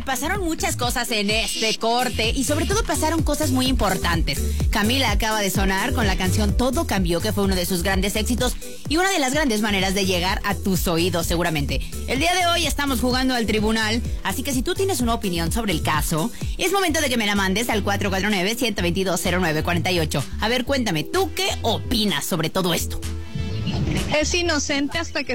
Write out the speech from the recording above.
pasaron muchas cosas en este corte y sobre todo pasaron cosas muy importantes. Camila acaba de sonar con la canción Todo Cambió, que fue uno de sus grandes éxitos y una de las grandes maneras de llegar a tus oídos seguramente. El día de hoy estamos jugando al tribunal, así que si tú tienes una opinión sobre el caso, es momento de que me la mandes al 449-122-0948. A ver, cuéntame, ¿tú qué opinas sobre todo esto? Es inocente hasta que